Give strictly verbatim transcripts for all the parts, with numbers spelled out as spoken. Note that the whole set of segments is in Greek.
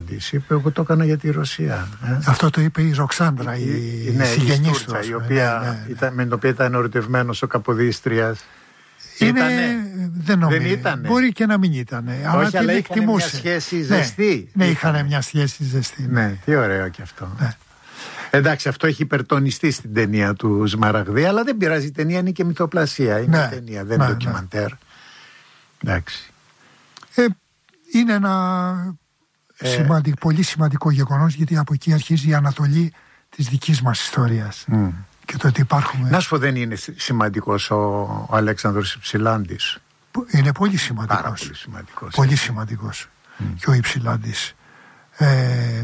απαντήσει. Είπε, εγώ το έκανα για τη Ρωσία. Ε. Αυτό το είπε η Ροξάνδρα, η, η, ναι, η Στούρτσα, η οποία, ναι, ναι, ναι. Ήταν, με την οποία ήταν ερωτευμένος ο Καποδίστριας. Είναι, δεν νομίζω. Δεν ήτανε. Μπορεί και να μην ήταν. Αλλά όχι, την αλλά εκτιμούσε. Είχαν μια σχέση ζεστή. Ναι, ναι, είχαν μια σχέση ζεστή. Ναι, ναι, τι ωραίο και αυτό. Ναι. Εντάξει, αυτό έχει υπερτονιστεί στην ταινία του Σμαραγδί, αλλά δεν πειράζει. Η ταινία είναι και μυθοπλασία. Είναι ναι, ταινία, δεν είναι ναι, ντοκιμαντέρ. Ναι. Εντάξει. Ε, είναι ένα ε, σημαντικό, πολύ σημαντικό γεγονός, γιατί από εκεί αρχίζει η ανατολή της δικής μας ιστορίας. Mm. Και το ότι υπάρχουμε... Να σου πω, δεν είναι σημαντικός ο, ο Αλέξανδρος Υψηλάντης? Είναι πολύ σημαντικός. Πάρα πολύ σημαντικός. Πολύ σημαντικός. Mm. Και ο Υψηλάντης. Ε,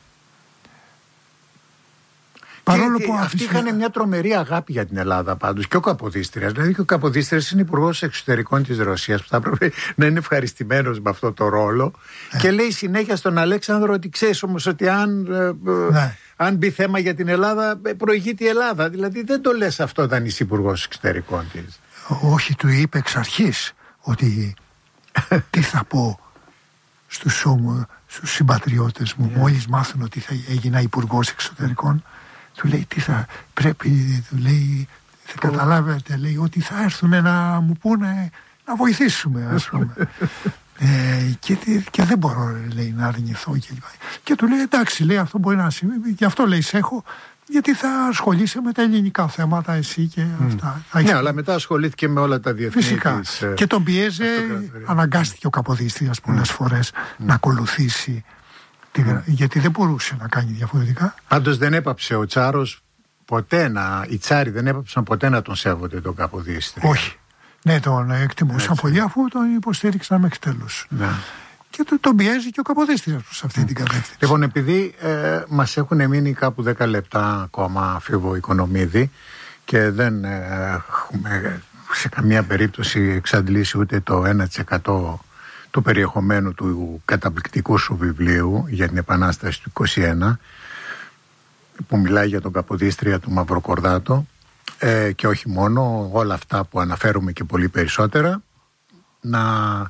Παρόλο που αυτοί είχαν μια τρομερή αγάπη για την Ελλάδα πάντως, και ο Καποδίστριας. Δηλαδή και ο Καποδίστριας είναι υπουργός εξωτερικών της Ρωσίας, που θα έπρεπε να είναι ευχαριστημένος με αυτό το ρόλο. Ναι. Και λέει συνέχεια στον Αλέξανδρο ότι ξέρεις όμως ότι αν, ναι. αν μπει θέμα για την Ελλάδα, προηγείται η Ελλάδα. Δηλαδή δεν το λες αυτό όταν είσαι υπουργός εξωτερικών της. Όχι, του είπε εξ αρχής ότι τι θα πω στους, στους συμπατριώτες μου, yeah. μόλις μάθουν ότι θα έγινα υπουργός εξωτερικών. Του λέει τι θα πρέπει, του λέει, θα καταλάβετε, λέει, ότι θα έρθουν να μου πούνε να βοηθήσουμε, ας πούμε. ε, και, και δεν μπορώ, λέει, να αρνηθώ. Και, και του λέει εντάξει, λέει, αυτό μπορεί να συμβεί, γι' αυτό λέει σε έχω, γιατί θα ασχολείσαι με τα ελληνικά θέματα εσύ και αυτά. Mm. Ναι, αλλά μετά ασχολήθηκε με όλα τα διεθνή. Φυσικά. Της, και τον πιέζε, αναγκάστηκε ο Καποδίστριας πολλές mm. φορές mm. να ακολουθήσει. Mm. Γιατί δεν μπορούσε να κάνει διαφορετικά. Πάντως δεν έπαψε ο Τσάρος ποτέ να, οι Τσάροι δεν έπαψαν ποτέ να τον σέβονται τον Καποδίστρια. Όχι. Ναι, τον εκτιμούσαν έτσι πολύ, αφού τον υποστήριξαν μέχρι τέλους. Ναι. Και τον, τον πιέζει και ο Καποδίστριας προς αυτή mm. την κατεύθυνση. Λοιπόν, επειδή ε, μας έχουν μείνει κάπου δέκα λεπτά ακόμα, Φίβο Οικονομίδη, και δεν ε, έχουμε σε καμία περίπτωση εξαντλήσει ούτε το ένα τοις εκατό του περιεχομένου του καταπληκτικού σου βιβλίου για την Επανάσταση του είκοσι ένα, που μιλάει για τον Καποδίστρια του Μαυροκορδάτο, ε, και όχι μόνο, όλα αυτά που αναφέρουμε και πολύ περισσότερα. Να,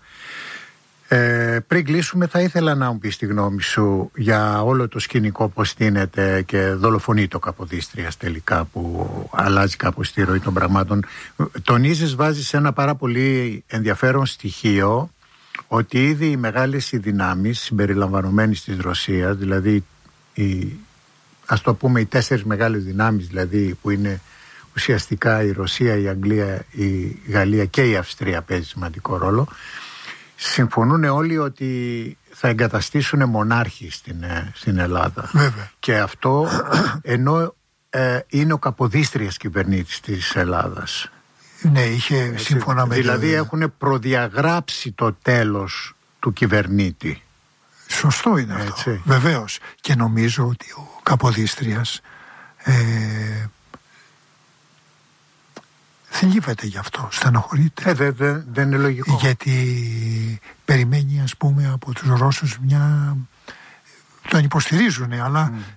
ε, πριν κλείσουμε, θα ήθελα να μου πεις τη γνώμη σου για όλο το σκηνικό, πώς στείνεται και δολοφονεί το Καποδίστριας τελικά, που αλλάζει κάπως τη ροή των πραγμάτων. Τονίζεις, βάζεις ένα πάρα πολύ ενδιαφέρον στοιχείο, ότι ήδη οι μεγάλες οι δυνάμεις συμπεριλαμβανομένης της Ρωσίας, δηλαδή οι, ας το πούμε οι τέσσερις μεγάλες δυνάμεις, δηλαδή που είναι ουσιαστικά η Ρωσία, η Αγγλία, η Γαλλία και η Αυστρία, παίζει σημαντικό ρόλο, συμφωνούν όλοι ότι θα εγκαταστήσουν μονάρχη στην, στην Ελλάδα. Βέβαια. Και αυτό ενώ ε, είναι ο Καποδίστριας κυβερνήτης της Ελλάδας. Ναι, είχε σύμφωνα με... Δηλαδή έχουν προδιαγράψει το τέλος του κυβερνήτη. Σωστό είναι αυτό. Έτσι. Βεβαίως. Και νομίζω ότι ο Καποδίστριας ε, θλίβεται γι' αυτό, στενοχωρείται. Ε, δεν δε, δε είναι λογικό. Γιατί περιμένει, ας πούμε, από τους Ρώσους μια... τον υποστηρίζουν, αλλά... Mm.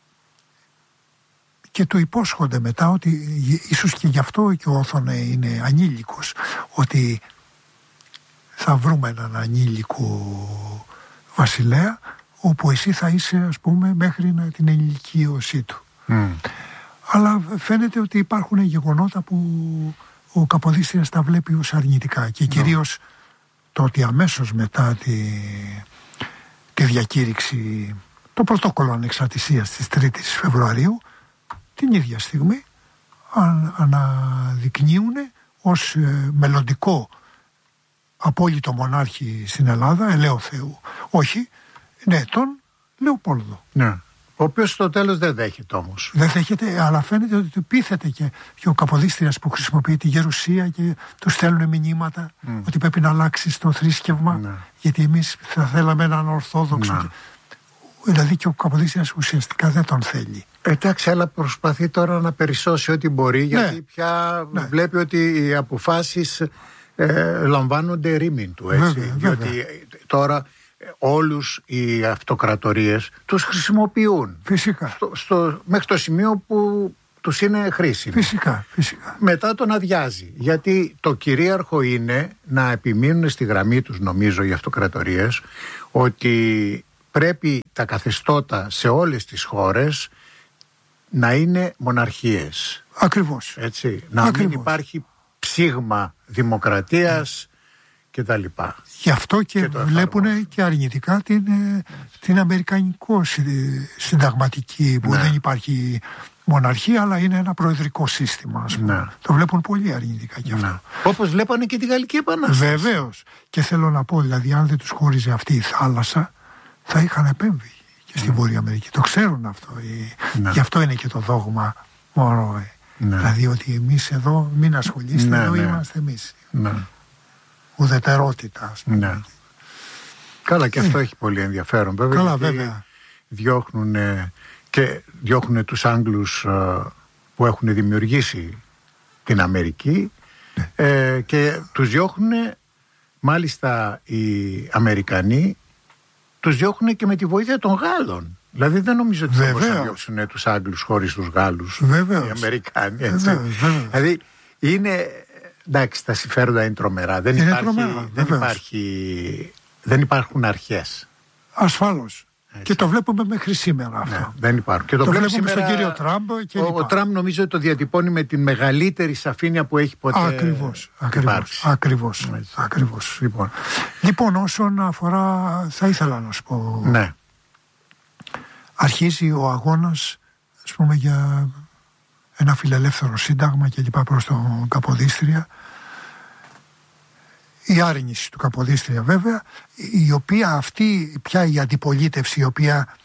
Και του υπόσχονται μετά ότι ίσως και γι' αυτό και ο Όθωνα είναι ανήλικος, ότι θα βρούμε έναν ανήλικο βασιλέα όπου εσύ θα είσαι, ας πούμε, μέχρι να, την ενηλικίωσή του. Mm. Αλλά φαίνεται ότι υπάρχουν γεγονότα που ο Καποδίστριας τα βλέπει ως αρνητικά και κυρίως no. το ότι αμέσως μετά τη, τη διακήρυξη, το πρωτόκολλο ανεξαρτησίας της τρίτης Φεβρουαρίου, την ίδια στιγμή αν, αναδεικνύουν ως ε, μελλοντικό απόλυτο μονάρχη στην Ελλάδα, ελέω Θεού. Όχι, ναι, τον Λεοπόλδο. Ναι. Ο οποίος στο τέλος δεν δέχεται όμως. Δεν δέχεται, αλλά φαίνεται ότι του πείθεται και, και ο Καποδίστριας που χρησιμοποιεί τη γερουσία και του στέλνουν μηνύματα mm. ότι πρέπει να αλλάξει το θρήσκευμα, ναι. γιατί εμείς θα θέλαμε έναν Ορθόδοξο. Ναι. Και, δηλαδή και ο Καποδίστριας ουσιαστικά δεν τον θέλει. Εντάξει, αλλά προσπαθεί τώρα να περισσώσει ό,τι μπορεί, γιατί ναι. πια ναι. βλέπει ότι οι αποφάσεις ε, λαμβάνονται ρήμην του, έτσι. Βέβαια, διότι βέβαια. τώρα όλους οι αυτοκρατορίες τους χρησιμοποιούν. Φυσικά. Στο, στο, μέχρι το σημείο που τους είναι χρήσιμο. Φυσικά, φυσικά. Μετά τον αδειάζει. Γιατί το κυρίαρχο είναι να επιμείνουν στη γραμμή τους, νομίζω, οι αυτοκρατορίες, ότι πρέπει τα καθεστώτα σε όλες τις χώρες να είναι μοναρχίες. Ακριβώς. Έτσι, να Ακριβώς. μην υπάρχει ψήγμα δημοκρατίας και τα λοιπά. Γι' αυτό και, και βλέπουν και αρνητικά την, την αμερικανικό συνταγματική που ναι. δεν υπάρχει μοναρχία, αλλά είναι ένα προεδρικό σύστημα, ας πούμε. Ναι. Το βλέπουν πολύ αρνητικά και αυτό. Ναι. Όπως βλέπανε και τη Γαλλική Επανάσταση. Βεβαίως. Και θέλω να πω, δηλαδή, αν δεν τους χώριζε αυτή η θάλασσα, θα είχαν επέμβει και στη ναι. Βόρεια Αμερική. Το ξέρουν αυτό. Ναι. Γι' αυτό είναι και το δόγμα μόνο. Ναι. Δηλαδή ότι εμείς εδώ μην ασχολείστε, ναι, εδώ ναι. είμαστε εμείς. Ναι. Ουδετερότητα, ας πούμε. Ναι. Καλά, και αυτό ε. έχει πολύ ενδιαφέρον. Βέβαια, Καλά, βέβαια. Διώχνουν και διώχνουν τους Άγγλους που έχουν δημιουργήσει την Αμερική ναι. ε, και τους διώχνουν, μάλιστα οι Αμερικανοί τους διώχνουν και με τη βοήθεια των Γάλλων. Δηλαδή δεν νομίζω ότι θα διώξουν τους Άγγλους χωρίς τους Γάλλους. Βεβαίως. Οι Αμερικάνοι. Έτσι. Βεβαίως, βεβαίως. Δηλαδή είναι, εντάξει, τα συμφέροντα είναι τρομερά. Δεν, είναι υπάρχει, τρομερά, δεν, υπάρχει, δεν υπάρχουν αρχές. Ασφάλως. Έτσι. Και το βλέπουμε μέχρι σήμερα αυτό. Ναι, δεν υπάρχουν. Και το, το βλέπουμε σήμερα, στον κύριο Τραμπ και ο, ο Τραμπ νομίζω ότι το διατυπώνει με την μεγαλύτερη σαφήνεια που έχει ποτέ Ακριβώς, ακριβώς, ακριβώς, ακριβώς. Λοιπόν. λοιπόν, όσον αφορά, θα ήθελα να σου πω, ναι. αρχίζει ο αγώνας, ας πούμε, για ένα φιλελεύθερο σύνταγμα και λοιπά προς τον Καποδίστρια. Η άρνηση του Καποδίστρια βέβαια, η οποία αυτή πια η αντιπολίτευση, η οποία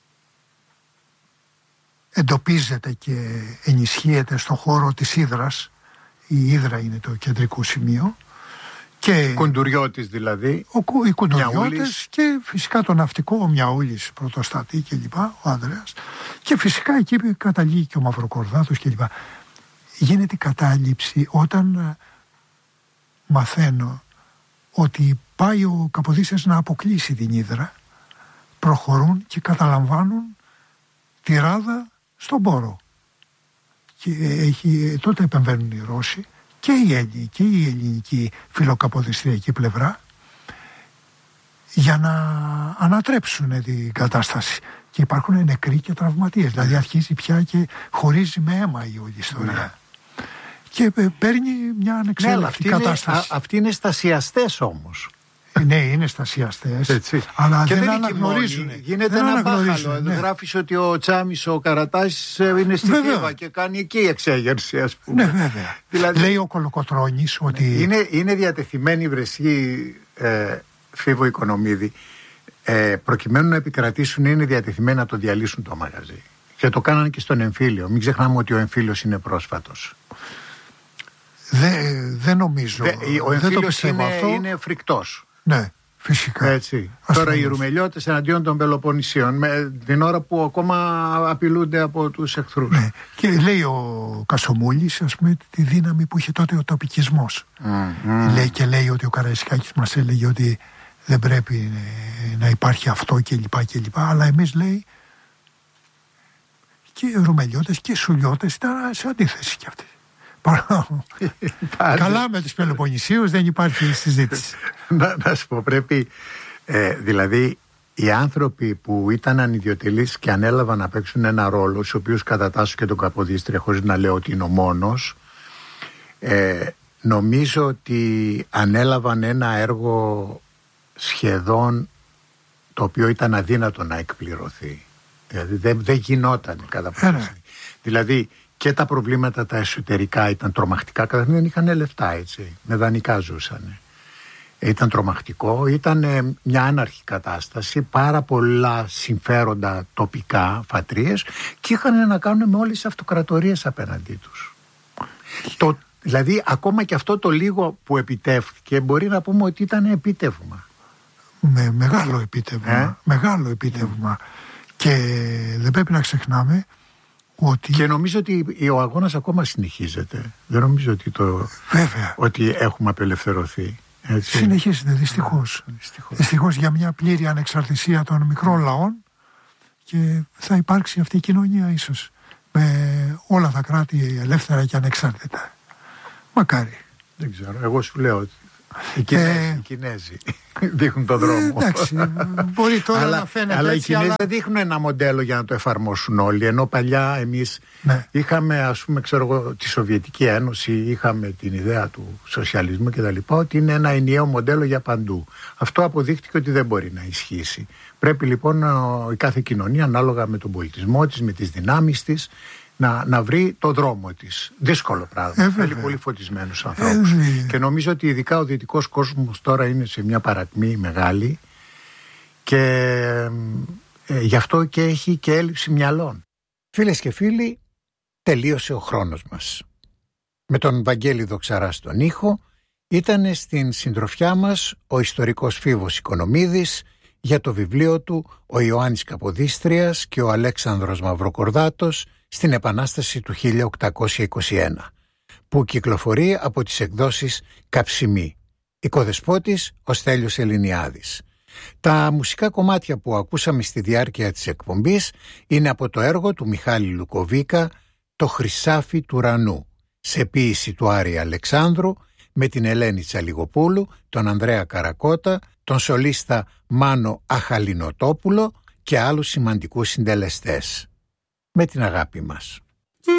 εντοπίζεται και ενισχύεται στον χώρο της Ύδρας, η Ύδρα είναι το κεντρικό σημείο, και Κουντουριώτης δηλαδή, ο, οι Κουντουριώτες και φυσικά το ναυτικό, ο Μιαούλης πρωτοστατή και λοιπά, ο Ανδρέας, και φυσικά εκεί καταλήγει και ο Μαυροκορδάτος και λοιπά. Γίνεται η κατάληψη όταν μαθαίνω ότι πάει ο Καποδίστριας να αποκλείσει την Ύδρα, προχωρούν και καταλαμβάνουν τη Ράδα στον Πόρο. Και έχει, τότε επεμβαίνουν οι Ρώσοι και η, Έλλη, και η ελληνική φιλοκαποδιστριακή πλευρά για να ανατρέψουν την κατάσταση. Και υπάρχουν νεκροί και τραυματίες. Δηλαδή αρχίζει πια και χωρίζει με αίμα η όλη ιστορία. Ναι. Και παίρνει μια ανεξέλεγκτη ναι, κατάσταση. Είναι, αυτοί είναι στασιαστές όμως. Ναι, είναι στασιαστές. Έτσι. Αλλά και δεν, δεν αναγνωρίζουν. Γίνεται δεν ένα μπάχαλο. Ναι. Γράφεις ότι ο Τσάμις, ο Καρατάσης είναι στη Θήβα και κάνει εκεί εξέγερση, ας πούμε. Ναι, βέβαια. Δηλαδή, λέει ο Κολοκοτρώνης ότι. Είναι, είναι διατεθειμένη η βρεσή ε, Φίβο Οικονομίδη. Ε, προκειμένου να επικρατήσουν, είναι διατεθειμένοι να το διαλύσουν το μαγαζί. Και το κάνανε και στον εμφύλιο. Μην ξεχνάμε ότι ο εμφύλιος είναι πρόσφατος. Δεν δε νομίζω. Δε, ο εμφύλιος είναι, είναι φρικτός. Ναι, φυσικά. Έτσι. Τώρα οι Ρουμελιώτες εναντίον των Πελοποννησίων, με την ώρα που ακόμα απειλούνται από τους εχθρούς. Ναι. Και λέει ο Κασομούλης, ας πούμε, τη δύναμη που είχε τότε ο τοπικισμός. Mm, mm. Λέει, και λέει ότι ο Καραϊσκάκης μας έλεγε ότι δεν πρέπει να υπάρχει αυτό κλπ. κλπ. Αλλά εμείς, λέει, και οι Ρουμελιώτες και οι Σουλιώτες ήταν σε αντίθεση κι αυτοί. Καλά με τους Πελοποννησίους δεν υπάρχει συζήτηση. να, να σου πω, πρέπει ε, δηλαδή οι άνθρωποι που ήταν ανιδιοτελείς και ανέλαβαν να παίξουν ένα ρόλο, στους οποίους κατατάσσω και τον Καποδίστρια χωρίς να λέω ότι είναι ο μόνος, ε, νομίζω ότι ανέλαβαν ένα έργο σχεδόν το οποίο ήταν αδύνατο να εκπληρωθεί. Δηλαδή δεν, δεν γινόταν κατά πρόθεση. Δηλαδή και τα προβλήματα τα εσωτερικά ήταν τρομακτικά. Καταρχήν δεν είχαν λεφτά, έτσι. Με δανεικά ζούσαν. Ήταν τρομακτικό, ήταν ε, μια άναρχη κατάσταση, πάρα πολλά συμφέροντα τοπικά, φατρίες, και είχαν να κάνουν με όλες τις αυτοκρατορίες απέναντί τους. Το, δηλαδή ακόμα και αυτό το λίγο που επιτεύχθηκε μπορεί να πούμε ότι ήταν επίτευγμα. Με μεγάλο επίτευγμα. Ε? Μεγάλο επίτευγμα. Και δεν πρέπει να ξεχνάμε ότι... Και νομίζω ότι ο αγώνας ακόμα συνεχίζεται. Δεν νομίζω ότι, το... Βέβαια. ότι έχουμε απελευθερωθεί. Έτσι. Συνεχίζεται δυστυχώς. Δυστυχώς. Δυστυχώς για μια πλήρη ανεξαρτησία των μικρών λαών, και θα υπάρξει αυτή η κοινωνία ίσως με όλα τα κράτη ελεύθερα και ανεξάρτητα. Μακάρι. Δεν ξέρω. Εγώ σου λέω ότι Οι Κινέζοι, ε, οι Κινέζοι δείχνουν τον δρόμο. Ε, εντάξει, μπορεί τώρα αλλά, να φαίνεται αλλά έτσι, οι Κινέζοι αλλά... δεν δείχνουν ένα μοντέλο για να το εφαρμόσουν όλοι. Ενώ παλιά εμείς ναι. είχαμε, ας πούμε, ξέρω εγώ, τη Σοβιετική Ένωση, είχαμε την ιδέα του σοσιαλισμού κτλ. Ότι είναι ένα ενιαίο μοντέλο για παντού. Αυτό αποδείχτηκε ότι δεν μπορεί να ισχύσει. Πρέπει λοιπόν η κάθε κοινωνία, ανάλογα με τον πολιτισμό της, με τις δυνάμεις της, Να, να βρει το δρόμο της. Δύσκολο πράγμα. Ε, Θέλει πολύ φωτισμένους ανθρώπους. Ε, και νομίζω ότι ειδικά ο δυτικός κόσμος τώρα είναι σε μια παρακμή μεγάλη και ε, γι' αυτό και έχει και έλλειψη μυαλών. Φίλες και φίλοι, τελείωσε ο χρόνος μας. Με τον Βαγγέλη Δοξαρά στον ήχο, ήταν στην συντροφιά μας ο ιστορικός Φίβος Οικονομίδης για το βιβλίο του «Ο Ιωάννης Καποδίστριας και ο Αλέξανδρος Μαυροκορδάτος στην Επανάσταση του χίλια οκτακόσια είκοσι ένα», που κυκλοφορεί από τις εκδόσεις Καψιμή. Οικοδεσπότης ο Στέλιος Ελληνιάδης. Τα μουσικά κομμάτια που ακούσαμε στη διάρκεια της εκπομπής είναι από το έργο του Μιχάλη Λουκοβίκα «Το Χρυσάφι του Ουρανού», σε ποίηση του Άρη Αλεξάνδρου, με την Ελένη Τσαλιγοπούλου, τον Ανδρέα Καρακώτα, τον σολίστα Μάνο Αχαλινοτόπουλο και άλλους σημαντικούς συντελεστές. Με την αγάπη μας.